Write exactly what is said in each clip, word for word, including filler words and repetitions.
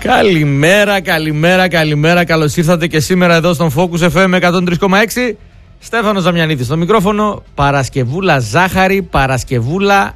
Καλημέρα, καλημέρα, καλημέρα. Καλώς ήρθατε και σήμερα εδώ στον Focus εφ εμ εκατόν τρία κόμμα έξι. Στέφανος Ζαμιανίδης στο μικρόφωνο. Παρασκευούλα ζάχαρη, Παρασκευούλα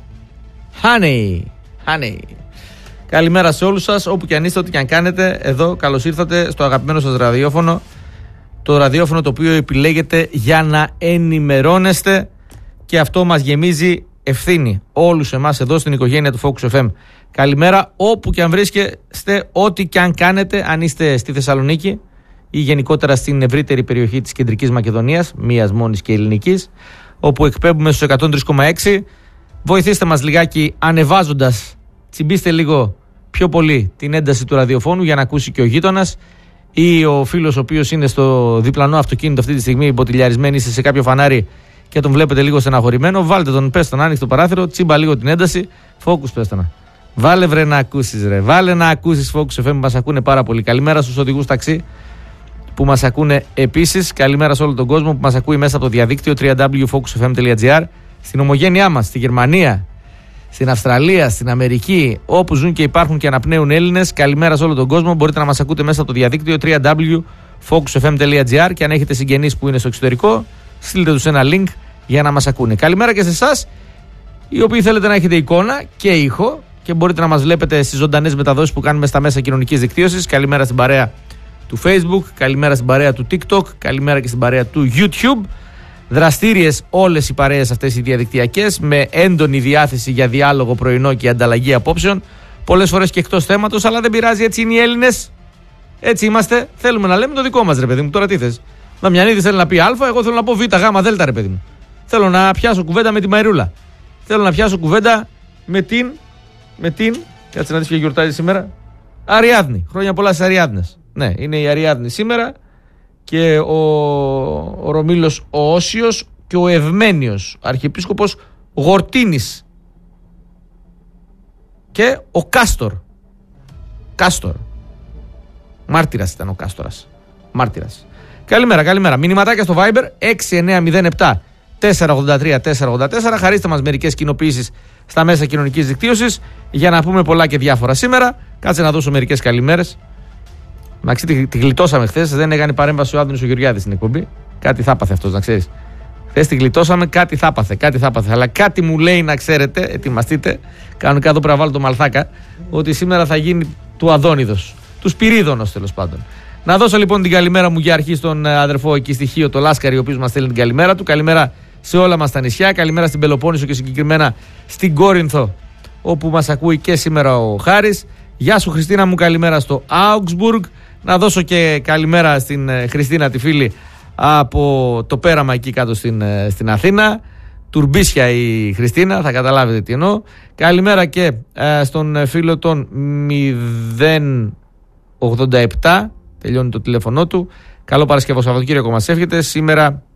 honey. honey. Καλημέρα σε όλους σας, όπου και αν είστε, ό,τι και αν κάνετε. Εδώ καλώς ήρθατε στο αγαπημένο σας ραδιόφωνο. Το ραδιόφωνο το οποίο επιλέγετε για να ενημερώνεστε, και αυτό μας γεμίζει ευθύνη όλους εμάς εδώ στην οικογένεια του Focus εφ εμ. Καλημέρα όπου και αν βρίσκεστε, ό,τι και αν κάνετε, αν είστε στη Θεσσαλονίκη ή γενικότερα στην ευρύτερη περιοχή της Κεντρικής Μακεδονίας, μίας μόνης και ελληνικής, όπου εκπέμπουμε στους εκατόν τρία κόμμα έξι. Βοηθήστε μας λιγάκι ανεβάζοντας, τσιμπήστε λίγο πιο πολύ την ένταση του ραδιοφώνου για να ακούσει και ο γείτονας ή ο φίλος ο οποίος είναι στο διπλανό αυτοκίνητο αυτή τη στιγμή, μποτιλιαρισμένοι, είστε σε κάποιο φανάρι και τον βλέπετε λίγο στεναχωρημένο. Βάλτε τον, πες τον, άνοιξε το παράθυρο, τσίμπα λίγο την ένταση. Focus, πες τον. Βάλε βρε να ακούσεις ρε, βάλε να ακούσεις Focus εφ εμ, μας ακούνε πάρα πολύ. Καλημέρα στους οδηγούς ταξί που μας ακούνε επίσης. Καλημέρα σε όλο τον κόσμο που μας ακούει μέσα από το διαδίκτυο double-u double-u double-u τελεία focus f m τελεία g r. Στην ομογένειά μας, στη Γερμανία, στην Αυστραλία, στην Αμερική, όπου ζουν και υπάρχουν και αναπνέουν Έλληνες. Καλημέρα σε όλο τον κόσμο. Μπορείτε να μας ακούτε μέσα από το διαδίκτυο double-u double-u double-u τελεία focus f m τελεία g r, και αν έχετε συγγενείς που είναι στο εξωτερικό, στείλτε τους ένα link για να μας ακούνε. Καλημέρα και σε εσάς, οι οποίοι θέλετε να έχετε εικόνα και ήχο και μπορείτε να μας βλέπετε στις ζωντανές μεταδόσεις που κάνουμε στα μέσα κοινωνικής δικτύωσης. Καλημέρα στην παρέα του Facebook, καλημέρα στην παρέα του TikTok, καλημέρα και στην παρέα του YouTube. Δραστήριες όλες οι παρέες αυτές οι διαδικτυακές, με έντονη διάθεση για διάλογο πρωινό και ανταλλαγή απόψεων. Πολλές φορές και εκτός θέματος, αλλά δεν πειράζει, έτσι είναι οι Έλληνες. Έτσι είμαστε. Θέλουμε να λέμε το δικό μας, ρε παιδί μου. Τώρα τι θες? Δαμιανίδης θέλει να πει Α, εγώ θέλω να πω Β, Γ, Δ, ρε παιδί μου. Θέλω να πιάσω κουβέντα με τη Μαϊρούλα. Θέλω να πιάσω κουβέντα με την. Με την. Κάτσε να δεις ποια γιορτάζει σήμερα. Αριάδνη. Χρόνια πολλά στις Αριάδνες. Ναι, είναι η Αριάδνη σήμερα. Και ο, ο Ρωμήλος ο Όσιος και ο Ευμένιος Αρχιεπίσκοπος Γορτίνης. Και ο Κάστορ. Κάστορ. Μάρτυρας ήταν ο Κάστορας. Μάρτυρας. Καλημέρα, καλημέρα. Μηνυματάκια στο Viber έξι εννιά μηδέν επτά τέσσερα ογδόντα τρία τέσσερα ογδόντα τέσσερα. Χαρίστε μας μερικές κοινοποιήσεις στα μέσα κοινωνικής δικτύωσης για να πούμε πολλά και διάφορα σήμερα. Κάτσε να δώσω μερικές καλημέρες. Εντάξει, τη, τη γλιτώσαμε χθες. Δεν έκανε παρέμβαση ο Άδωνης ο Γεωργιάδης στην εκπομπή. Κάτι θα παθε αυτός, να ξέρεις. Χθες τη γλιτώσαμε, κάτι θα παθε. Κάτι θα παθε. Αλλά κάτι μου λέει να ξέρετε, ετοιμαστείτε. Κανονικά εδώ πρέπει να βάλω το Μαλθάκα, ότι σήμερα θα γίνει του Αδόνιδος. Του Σπυρίδωνος τέλος πάντων. Να δώσω λοιπόν την καλημέρα μου για αρχή στον αδερφό εκεί στοιχείο, το Λάσκαρη, ο οποίος μας στέλνει την καλημέρα του. Καλημέρα σε όλα μας τα νησιά. Καλημέρα στην Πελοπόννησο και συγκεκριμένα στην Κόρινθο, όπου μας ακούει και σήμερα ο Χάρης. Γεια σου Χριστίνα μου, καλημέρα στο Augsburg. Να δώσω και καλημέρα στην Χριστίνα τη φίλη από το πέραμα εκεί κάτω στην, στην Αθήνα. Τουρμπίσια η Χριστίνα, θα καταλάβετε τι εννοώ. Καλημέρα και ε, στον φίλο των μηδέν ογδόντα επτά. Τελειώνει το τηλέφωνο του. Καλό Παρασκευό Σαββατοκύριακο μας εύχεται. Σήμερα